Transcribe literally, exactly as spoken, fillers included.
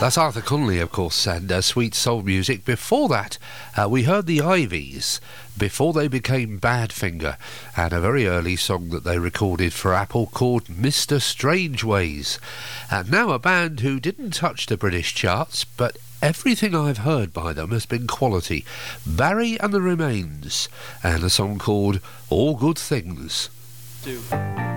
That's Arthur Conley, of course, and uh, sweet soul music. Before that, uh, we heard the Ivies, before they became Badfinger, and a very early song that they recorded for Apple called Mister Strangeways. And now a band who didn't touch the British charts, but everything I've heard by them has been quality. Barry and the Remains, and a song called All Good Things. Do.